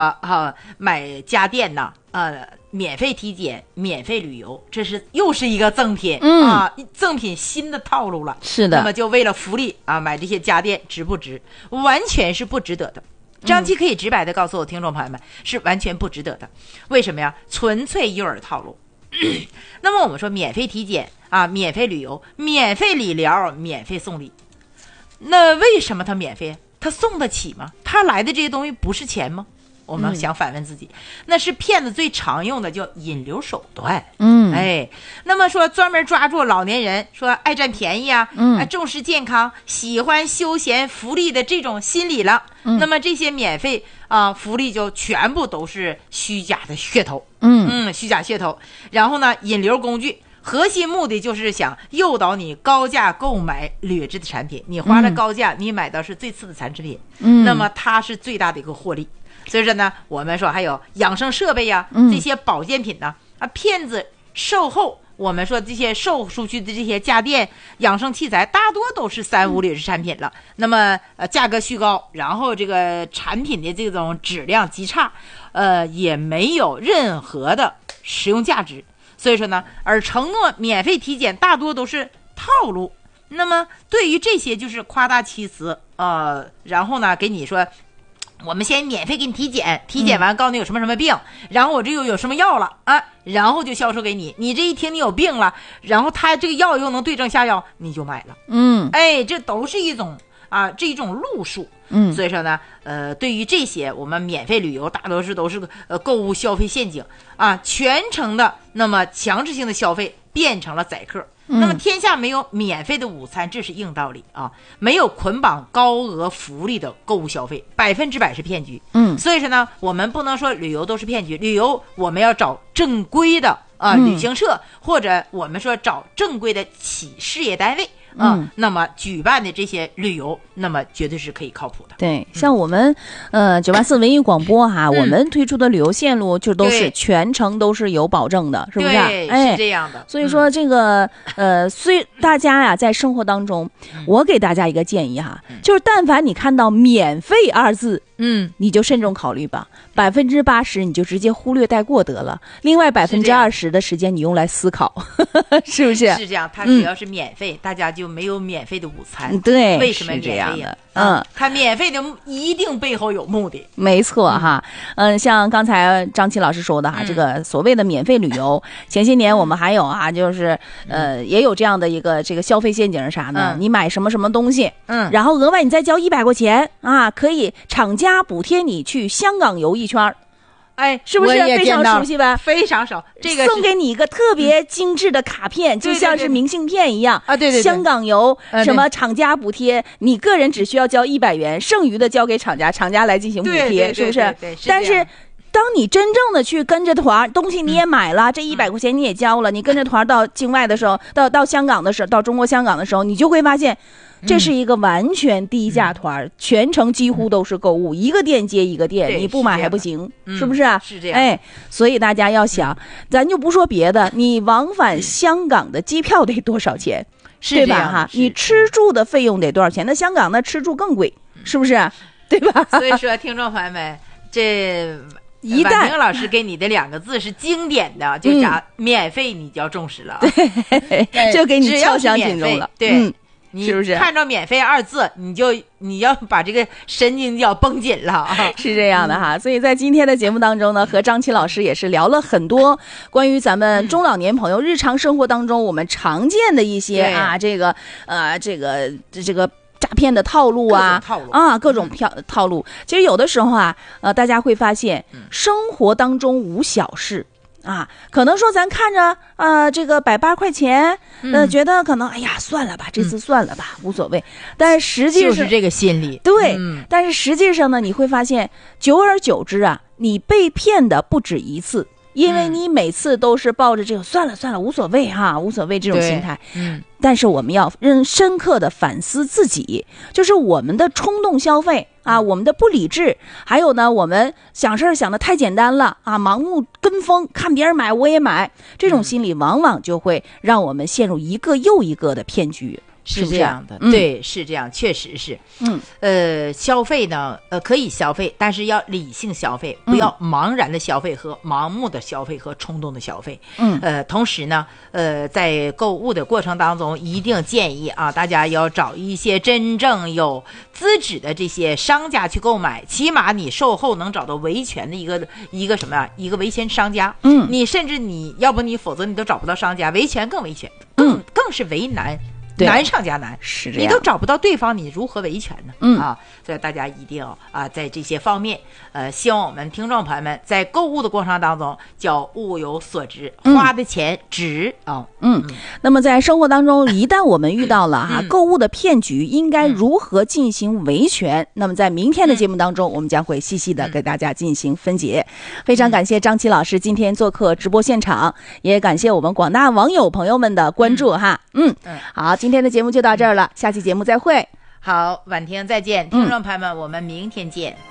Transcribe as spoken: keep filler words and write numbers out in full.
啊啊买家电呢，呃，免费体检、免费旅游，这是又是一个赠品、 嗯、 啊，赠品新的套路了。 是的， 那么就为了福利啊，买这些家电值不值？完全是不值得的。张琪可以直白的告诉我听众朋友们，是完全不值得的。为什么呀？纯粹诱饵套路。那么我们说免费体检啊，免费旅游，免费理疗，免费送礼，那为什么他免费？他送得起吗？他来的这些东西不是钱吗？我们想反问自己、嗯、那是骗子最常用的叫引流手段。 嗯， 哎，那么说专门抓住老年人说爱占便宜啊，嗯、啊，重视健康，喜欢休闲福利的这种心理了、嗯、那么这些免费啊福利就全部都是虚假的噱头。嗯嗯，虚假噱头。然后呢，引流工具核心目的就是想诱导你高价购买劣质的产品，你花了高价、嗯、你买到是最次的残次品，嗯，那么它是最大的一个获利。所以说呢，我们说还有养生设备呀、啊，这些保健品呢，啊，骗子售后，我们说这些售出去的这些家电、养生器材，大多都是三无劣质产品了。那么呃，价格虚高，然后这个产品的这种质量极差，呃，也没有任何的实用价值。所以说呢，而承诺免费体检大多都是套路。那么对于这些就是夸大其词，呃，然后呢给你说。我们先免费给你体检，体检完告诉你有什么什么病、嗯、然后我这又有什么药了啊，然后就销售给你，你这一听你有病了，然后他这个药又能对症下药，你就买了。嗯，哎，这都是一种啊这一种路数。嗯，所以说呢，呃，对于这些我们免费旅游大多数都是呃购物消费陷阱啊，全程的那么强制性的消费变成了宰客。那么天下没有免费的午餐，这是硬道理啊！没有捆绑高额福利的购物消费，百分之百是骗局。嗯，所以说呢，我们不能说旅游都是骗局，旅游我们要找正规的啊、呃、旅行社、嗯，或者我们说找正规的企事业单位。嗯，那么举办的这些旅游，那么绝对是可以靠谱的。 对，像我们、嗯、呃九八四文艺广播哈、嗯，我们推出的旅游线路就都是全程都是有保证的，是不是？ 对， 哎， 是这样的。 所以说这个、嗯、呃，虽大家呀在生活当中，我给大家一个建议哈，嗯、就是但凡你看到免费二字，嗯，你就慎重考虑吧，百分之八十你就直接忽略带过得了，另外百分之二十的时间你用来思考，是不是？ 是这样，它只要是免费，嗯、大家就。就没有免费的午餐， 对， 为什么免费呀？ 是这样的，嗯， 它免费的一定背后有目的， 没错哈，嗯，像刚才张琪老师说的哈，嗯、这个所谓的免费旅游，前些年我们还有啊，就是呃，也有这样的一个这个消费陷阱是啥呢？嗯、你买什么什么东西，嗯，然后额外你再交一百块钱啊，可以厂家补贴你去香港游一圈。哎，是不是非常熟悉吧？ 非常熟，这个送给你一个特别精致的卡片，嗯、就像是明信片一样啊！对 对, 对， 香港游、呃、什么厂家补贴，你个人只需要交一百元，剩余的交给厂家，厂家来进行补贴， 对对对是不是？ 对对对是但是。当你真正的去跟着团，东西你也买了，嗯、这一百块钱你也交了，你跟着团到境外的时候，到到香港的时候，到中国香港的时候，你就会发现，这是一个完全低价团，嗯、全程几乎都是购物，嗯、一个店接一个店，你不买还不行，是, 是不是啊？ 是这样。 哎，所以大家要想，咱就不说别的，你往返香港的机票得多少钱， 是对吧？哈，你吃住的费用得多少钱？那香港那吃住更贵，是不是？对吧？ 所以说，听众朋友们，这。 一旦婉婷老师给你的两个字是经典的，就啥、嗯、免费你就要重视了， 对，就给你敲响警钟了， 对， 嗯、 你是不是看着免费二字，你就你要把这个神经就要绷紧了啊， 是这样的哈。所以在今天的节目当中呢，和张琪老师也是聊了很多关于咱们中老年朋友日常生活当中我们常见的一些啊，这个呃，这个这个。诈骗的套路啊， 套路啊，各种票套路。其实有的时候啊，呃，大家会发现，生活当中无小事啊，可能说咱看着呃这个百八块钱，呃，觉得可能哎呀算了吧，这次算了吧，无所谓。但实际上就是这个心理， 对。但是实际上呢，你会发现，久而久之啊，你被骗的不止一次。因为你每次都是抱着这个算了算了无所谓哈无所谓这种心态，嗯，但是我们要认深刻的反思自己，就是我们的冲动消费啊，我们的不理智，还有呢，我们想事儿想的太简单了啊，盲目跟风，看别人买我也买，这种心理往往就会让我们陷入一个又一个的骗局。 是这样的， 嗯、 对，是这样，确实是。 嗯， 呃，消费呢，呃，可以消费，但是要理性消费，不要茫然的消费和盲目的消费和冲动的消费。 嗯， 呃，同时呢，呃，在购物的过程当中，一定建议啊，大家要找一些真正有资质的这些商家去购买，起码你售后能找到维权的一个一个什么呀？一个维权商家。 嗯， 你甚至你要不你否则你都找不到商家，维权更维权，更、嗯、更是为难。难上加难， 是你都找不到对方，你如何维权呢？ 嗯啊，所以大家一定啊，在这些方面，呃，希望我们听众朋友们在购物的过程当中，叫物有所值， 嗯、 花的钱值啊。 嗯，嗯那么在生活当中，一旦我们遇到了哈、啊嗯、购物的骗局，应该如何进行维权？嗯、那么在明天的节目当中，嗯、我们将会细细的给大家进行分解。嗯、非常感谢张琦老师今天做客直播现场，也感谢我们广大网友朋友们的关注哈。嗯嗯，好，今天的节目就到这儿了，下期节目再会。 好，婉婷再见，听众朋友们，嗯、我们明天见。